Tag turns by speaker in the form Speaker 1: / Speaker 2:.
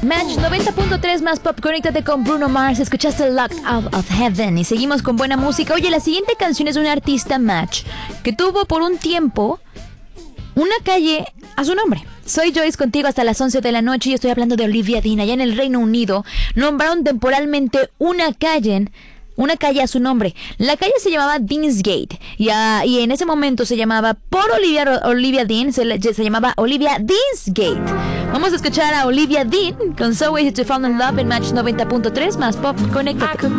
Speaker 1: Match 90.3 más pop. Conéctate con Bruno Mars. Escuchaste Locked Out of Heaven. Y seguimos con buena música. Oye, la siguiente canción es de un artista, Match, que tuvo por un tiempo una calle a su nombre. Soy Joyce contigo hasta las 11 de la noche y estoy hablando de Olivia Dean. Allá en el Reino Unido nombraron temporalmente una calle a su nombre. La calle se llamaba Deansgate y en ese momento se llamaba por Olivia Dean, se llamaba Olivia Deansgate. Vamos a escuchar a Olivia Dean con So Easy to Fall in Love en Match 90.3 más pop. Conecta.